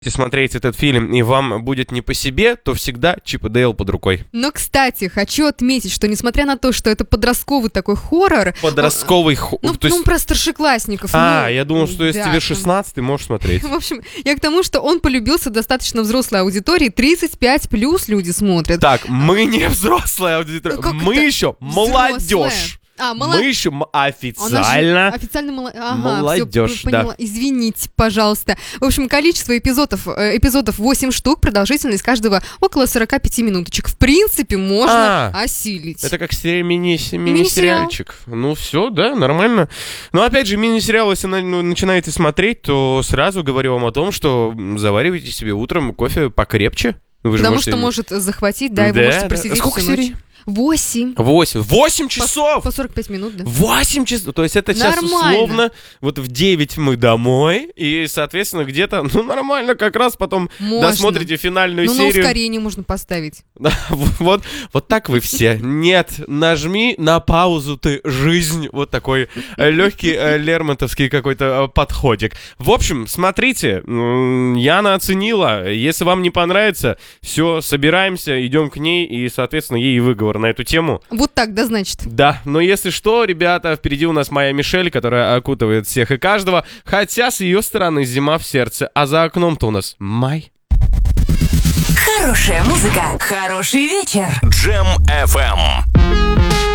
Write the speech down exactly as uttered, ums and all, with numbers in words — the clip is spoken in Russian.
смотреть этот фильм, и вам будет не по себе, то всегда Чип и Дейл под рукой. Но, кстати, хочу отметить, что несмотря на то, что это подростковый такой хоррор... Подростковый хоррор. Ну, есть... ну, про старшеклассников. А, ну, я думал, что если да, тебе шестнадцать, ты можешь смотреть. В общем, я к тому, что он полюбился достаточно взрослой аудитории, тридцать пять плюс люди смотрят. Так, мы не взрослая аудитория, Как мы это? еще Взрослая. молодежь. А, молод... Мы еще м- официально... Официально мол... ага, молодежь, всё, поняла. да. Извините, пожалуйста. В общем, количество эпизодов, э, эпизодов восемь штук, продолжительность каждого около сорок пять минуточек. В принципе, можно А, осилить. Это как сери- мини- Мини-сериал. мини-сериальчик. Ну все, да, нормально. Но опять же, мини-сериал, если на- ну, начинаете смотреть, то сразу говорю вам о том, что заваривайте себе утром кофе покрепче. Вы же Потому можете... что может захватить, да, и вы Да, можете да. просидеть Сколько всю ночь. серий? Восемь. Восемь. Восемь По- часов! По сорок пять минут, да. Восемь часов. То есть это сейчас Нормально. условно, вот в девять мы домой, и, соответственно, где-то, ну, нормально, как раз потом Можно. досмотрите финальную Ну, на серию. ускорение можно поставить. Да, вот, вот так вы все. Нет, нажми на паузу ты, жизнь. Вот такой э, легкий э, лермонтовский какой-то э, подходик. В общем, смотрите, м, Яна оценила. Если вам не понравится, все, собираемся, идем к ней, и, соответственно, ей выговор на эту тему. Вот так, да, значит. Да, но если что, ребята, впереди у нас моя Мишель, которая окутывает всех и каждого, хотя с ее стороны зима в сердце, а за окном-то у нас май. Хорошая музыка, хороший вечер. Джем эф эм.